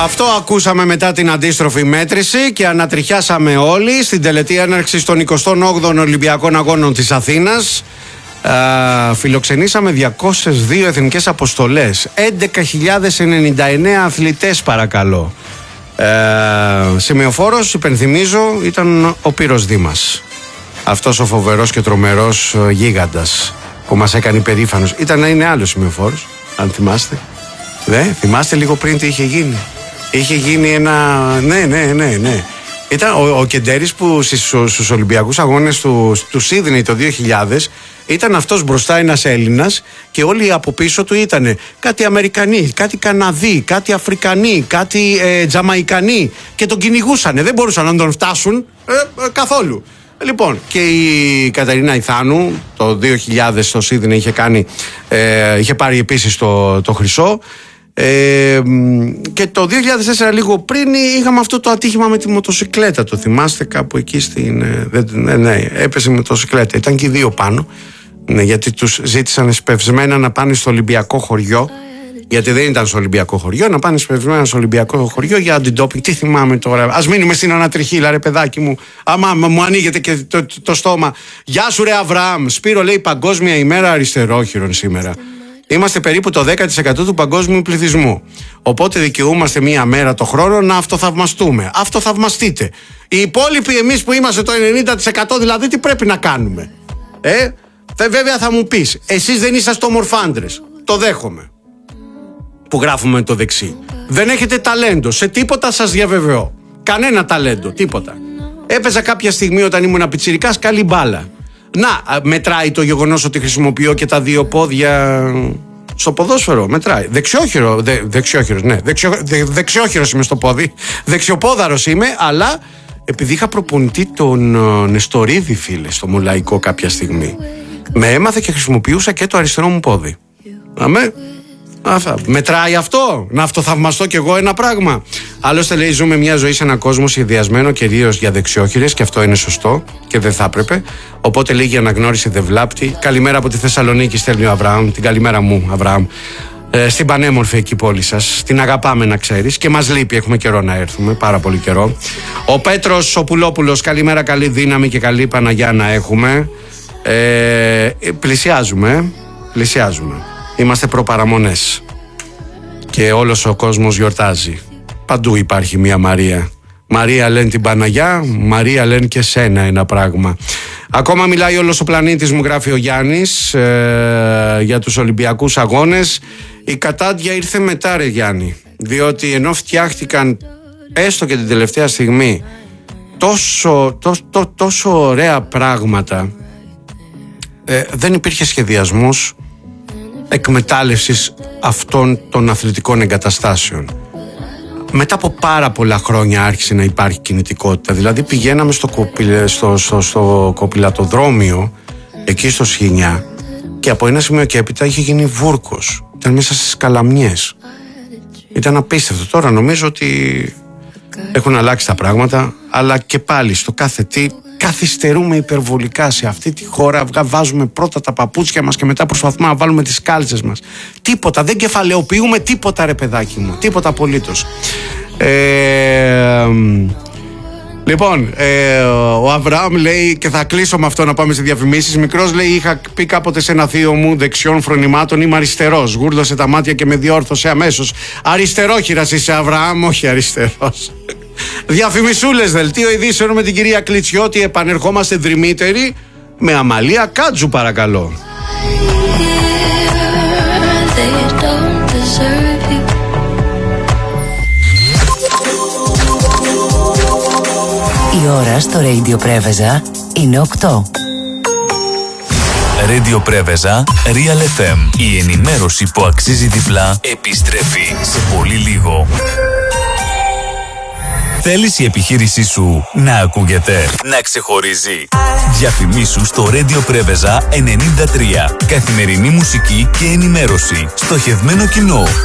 Αυτό ακούσαμε μετά την αντίστροφη μέτρηση και ανατριχιάσαμε όλοι στην τελετή έναρξης των 28ων Ολυμπιακών Αγώνων της Αθήνας. Φιλοξενήσαμε 202 εθνικές αποστολές, 11.099 αθλητές παρακαλώ. Σημειοφόρος, υπενθυμίζω, ήταν ο Πύρος Δήμας. Αυτός ο φοβερός και τρομερός γίγαντας που μας έκανε υπερήφανος. Είναι άλλος σημειοφόρος, αν θυμάστε. Θυμάστε λίγο πριν τι είχε γίνει. Είχε γίνει ένα... Ναι. Ήταν ο Κεντέρης που στους Ολυμπιακούς Αγώνες του Σίδνεϊ το 2000 ήταν αυτός μπροστά ένας Έλληνας και όλοι από πίσω του ήταν κάτι Αμερικανοί, κάτι Καναδοί, κάτι Αφρικανοί, κάτι Τζαμαϊκανοί και τον κυνηγούσανε, δεν μπορούσαν να τον φτάσουν καθόλου. Λοιπόν, και η Καταρίνα Ιθάνου το 2000 στο Σίδνεϊ είχε πάρει επίσης το χρυσό. Και το 2004 λίγο πριν είχαμε αυτό το ατύχημα με τη μοτοσικλέτα. Το θυμάστε κάπου εκεί έπεσε η μοτοσικλέτα. Ήταν και οι δύο πάνω, γιατί τους ζήτησαν εσπευσμένα να πάνε στο Ολυμπιακό χωριό. Γιατί δεν ήταν στο Ολυμπιακό χωριό, να πάνε εσπευσμένα στο Ολυμπιακό χωριό για αντιντόπινγκ. Τι θυμάμαι τώρα, ας μείνουμε στην ανατριχίλα ρε παιδάκι μου. Άμα μου ανοίγεται και το στόμα. Γεια σου ρε Αβραάμ. Σπύρο λέει Παγκόσμια ημέρα αριστερόχειρων σήμερα. Είμαστε περίπου το 10% του παγκόσμιου πληθυσμού. Οπότε δικαιούμαστε μία μέρα το χρόνο να αυτοθαυμαστούμε. Αυτοθαυμαστείτε. Οι υπόλοιποι εμείς που είμαστε το 90% δηλαδή τι πρέπει να κάνουμε. Βέβαια θα μου πεις, εσείς δεν είσαστε ομορφάντρες. Το δέχομαι. Που γράφουμε με το δεξί. Δεν έχετε ταλέντο. Σε τίποτα σας διαβεβαιώ. Κανένα ταλέντο. Τίποτα. Έπαιζα κάποια στιγμή όταν ήμουν πιτσιρικάς καλή μπάλα. Να, μετράει το γεγονός ότι χρησιμοποιώ και τα δύο πόδια στο ποδόσφαιρο. Μετράει. Δεξιόχειρος, ναι. Δεξιόχειρος είμαι στο πόδι. Δεξιοπόδαρος είμαι, αλλά επειδή είχα προπονητή τον Νεστορίδη, φίλε, στο Μολαϊκό κάποια στιγμή, με έμαθε και χρησιμοποιούσα και το αριστερό μου πόδι. Αμέ. Μετράει αυτό, να αυτοθαυμαστώ κι εγώ ένα πράγμα. Άλλωστε λέει ζούμε μια ζωή σε έναν κόσμο σχεδιασμένο κυρίως για δεξιόχειρες και αυτό είναι σωστό και δεν θα έπρεπε. Οπότε λίγη αναγνώριση δεν βλάπτει. Καλημέρα από τη Θεσσαλονίκη στέλνει ο Αβραάμ. Την καλημέρα μου Αβραάμ. Στην πανέμορφη εκεί πόλη σας. Την αγαπάμε να ξέρεις και μας λείπει, έχουμε καιρό να έρθουμε, πάρα πολύ καιρό. Ο Πέτρος ο Πουλόπουλος, καλημέρα, καλή δύναμη και καλή Παναγιά να έχουμε. Πλησιάζουμε. Είμαστε προπαραμονές και όλος ο κόσμος γιορτάζει. Παντού υπάρχει μια Μαρία. Μαρία λένε την Παναγιά, Μαρία λένε και σένα ένα πράγμα. Ακόμα μιλάει όλος ο πλανήτης μου, γράφει ο Γιάννης, για τους Ολυμπιακούς Αγώνες. Η κατάντια ήρθε μετά ρε Γιάννη, διότι ενώ φτιάχτηκαν έστω και την τελευταία στιγμή τόσο ωραία πράγματα, δεν υπήρχε σχεδιασμός εκμετάλλευσης αυτών των αθλητικών εγκαταστάσεων. Μετά από πάρα πολλά χρόνια άρχισε να υπάρχει κινητικότητα. Δηλαδή πηγαίναμε στο κοπηλατοδρόμιο εκεί στο Σχοινιά και από ένα σημείο και έπειτα είχε γίνει βούρκος. Ήταν μέσα στις καλαμιές. Ήταν απίστευτο. Τώρα νομίζω ότι έχουν αλλάξει τα πράγματα, αλλά και πάλι στο κάθε τι καθυστερούμε υπερβολικά σε αυτή τη χώρα. Βάζουμε πρώτα τα παπούτσια μας και μετά προσπαθούμε να βάλουμε τις κάλτσες μας. Τίποτα, δεν κεφαλαιοποιούμε τίποτα ρε παιδάκι μου. Τίποτα απολύτως. Λοιπόν, ο Αβραάμ λέει, και θα κλείσω με αυτό να πάμε σε διαφημίσεις. Μικρός λέει, είχα πει κάποτε σε ένα θείο μου δεξιών φρονημάτων, είμαι αριστερός. Γούρλωσε τα μάτια και με διόρθωσε αμέσως. Αριστερόχειρας είσαι Αβραάμ, όχι αριστερός. Διαφημισούλες, δελτίο ειδήσεων με την κυρία Κλιτσιώτη. Επανερχόμαστε δρυμύτεροι με Αμαλία Κάτζου παρακαλώ. Η ώρα στο Radio Πρέβεζα είναι 8. Radio Πρέβεζα, Real FM. Η ενημέρωση που αξίζει διπλά επιστρέφει σε πολύ λίγο. Θέλεις η επιχείρησή σου να ακούγεται, να ξεχωρίζει? Διαφημίσου στο Radio Πρέβεζα 93. Καθημερινή μουσική και ενημέρωση. Στοχευμένο κοινό.